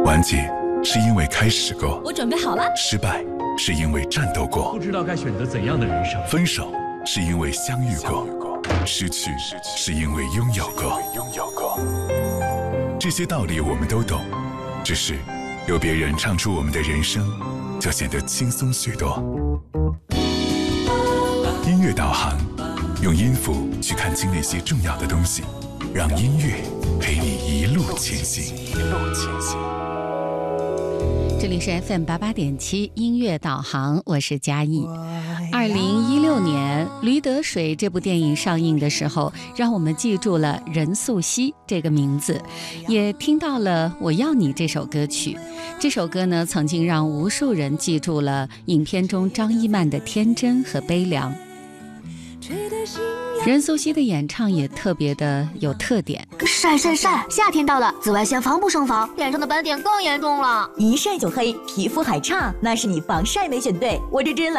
完结是因为开始过， 我准备好了。 失败是因为战斗过， 不知道该选择怎样的人生。 分手是因为相遇过，失去是因为拥有过。这些道理我们都懂，只是有别人唱出我们的人生，就显得轻松许多。音乐导航，用音符去看清那些重要的东西，让音乐陪你一路前行。 这里是 FM88.7 音乐导航，我是嘉义。2016年《驴得水》这部电影上映的时候，让我们记住了任素汐这个名字，也听到了《我要你》这首歌曲。这首歌呢，曾经让无数人记住了影片中张一曼的天真和悲凉。任素汐的演唱也特别的有特点。 晒，夏天到了，紫外线防不胜防，脸上的斑点更严重了。 一晒就黑，皮肤还差，那是你防晒没选对。我这支